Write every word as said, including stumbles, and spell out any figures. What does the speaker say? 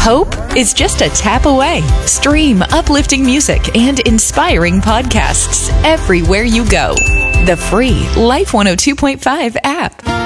Hope is just a tap away. Stream uplifting music and inspiring podcasts everywhere you go. The free Life one oh two point five app.